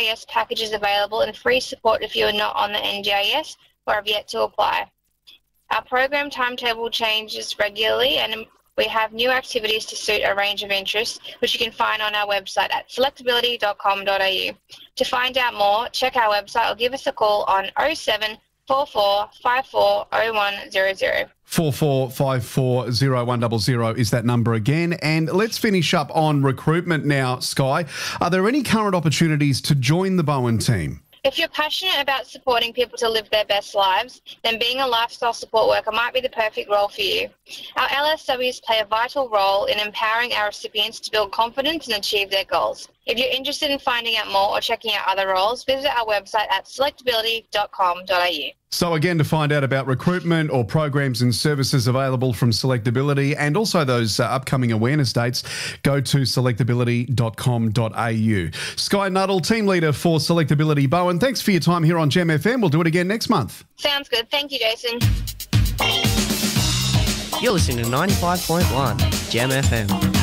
NDIS packages available and free support if you are not on the NDIS or have yet to apply. Our program timetable changes regularly and we have new activities to suit a range of interests, which you can find on our website at selectability.com.au. To find out more, check our website or give us a call on 07 44 54 0100. 44540100 is that number again. And let's finish up on recruitment now, Sky. Are there any current opportunities to join the Bowen team? If you're passionate about supporting people to live their best lives, then being a lifestyle support worker might be the perfect role for you. Our LSWs play a vital role in empowering our recipients to build confidence and achieve their goals. If you're interested in finding out more or checking out other roles, visit our website at selectability.com.au. So again, to find out about recruitment or programs and services available from Selectability and also those upcoming awareness dates, go to selectability.com.au. Sky Nuttall, team leader for Selectability Bowen, thanks for your time here on Gem FM. We'll do it again next month. Sounds good. Thank you, Jason. You're listening to 95.1 Gem FM.